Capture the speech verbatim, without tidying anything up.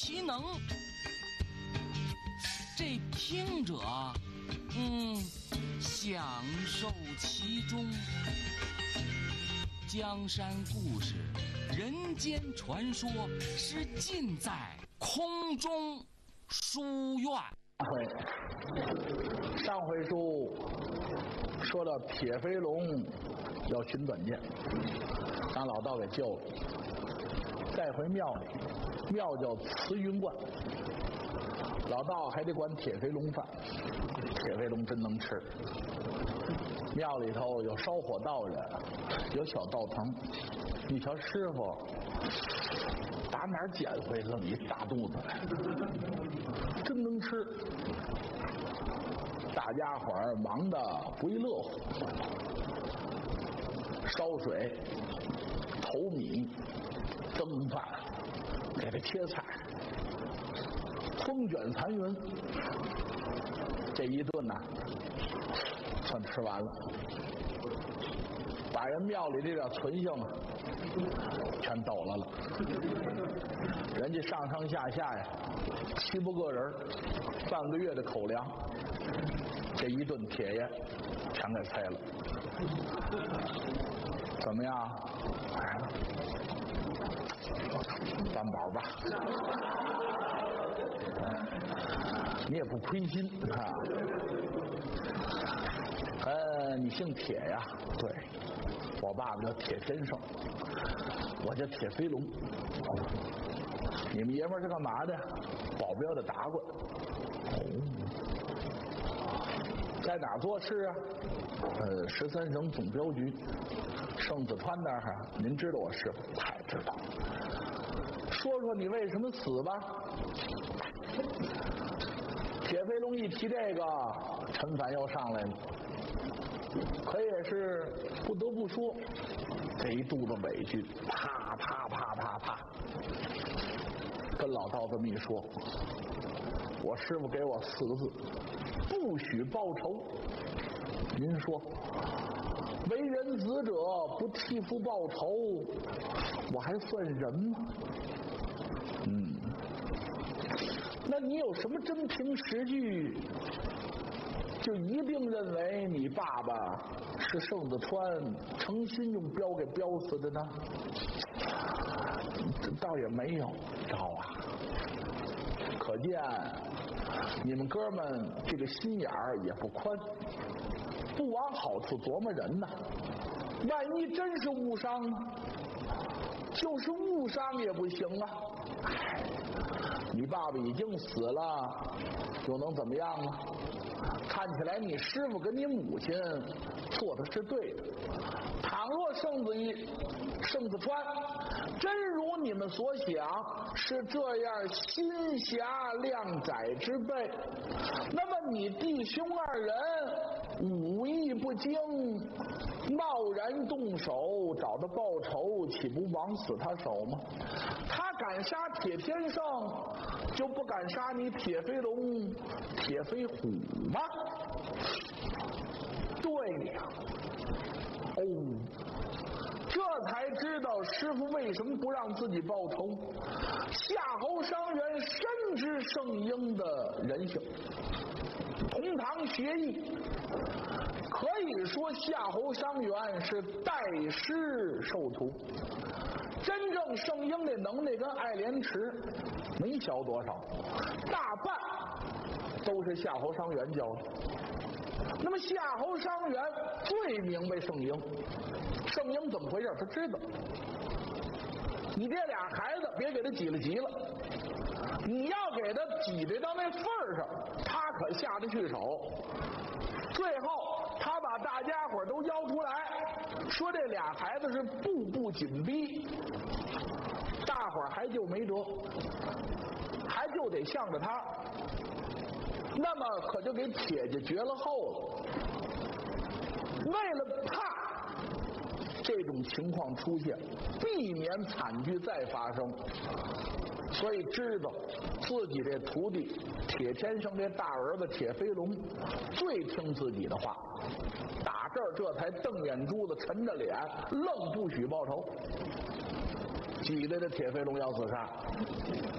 其能。这听者，嗯，享受其中。江山故事、人间传说是尽在空中书院。 回上回书说到铁飞龙要寻短见，让老道给救了，再回庙里，庙叫慈云观，老道还得管铁飞龙饭，铁飞龙真能吃。庙里头有烧火道人，有小道童，你瞧师傅打哪儿捡回这么一大肚子来，真能吃。大家伙儿忙得不亦乐乎，烧水、投米、蒸饭，给他切菜，风卷残云，这一顿呐、啊，算吃完了。把人庙里这点存性啊，全抖了了。人家上上下下呀，七八个人，半个月的口粮，这一顿铁爷全给拆了。怎么样？哎，担保吧，你也不亏心啊。呃，你姓铁呀？对，我爸爸叫铁天胜，我叫铁飞龙。你们爷们儿是干嘛的？保镖的达官。在哪儿做事啊？呃，十三省总镖局，盛子川那儿啊。您知道我师傅？太知道。说说你为什么死吧？铁飞龙一提这个，陈凡又上来了。可也是不得不说，这一肚子委屈，啪啪啪啪啪，跟老道这么一说，我师傅给我四个字：不许报仇。您说，为人子者不替父报仇，我还算人吗？嗯，那你有什么真凭实据？就一定认为你爸爸是盛子川诚心用镖给镖死的呢？倒也没有，知道吧？可见你们哥们这个心眼儿也不宽，不往好处琢磨人呐。万一真是误伤呢？就是误伤也不行啊！哎，你爸爸已经死了，又能怎么样啊？看起来你师傅跟你母亲做的是对的。倘若盛子一盛子川真如你们所想是这样心狭量窄之辈，那么你弟兄二人武艺不精，贸然动手找他报仇，岂不枉死他手吗？他敢杀铁天胜，就不敢杀你铁飞龙、铁飞虎吗？对呀，哦，这才知道师傅为什么不让自己报仇。夏侯伤员深知圣婴的人性，同堂学艺，可以说夏侯伤员是代师受徒。真正圣婴的能耐跟爱莲池没小多少，大半都是夏侯伤员教的。那么夏侯伤员最明白圣婴，圣婴怎么回事他知道。你这俩孩子别给他挤了急了，你要给他挤兑到那份儿上，他可下得去手。最后他把大家伙都邀出来，说这俩孩子是步步紧逼，大伙儿还就没辙，还就得向着他，那么可就给铁家绝了后了。为了怕这种情况出现，避免惨剧再发生，所以知道自己这徒弟铁天胜这大儿子铁飞龙最听自己的话，打这儿这才瞪眼珠子沉着脸，愣不许报仇，挤兑的铁飞龙要自杀。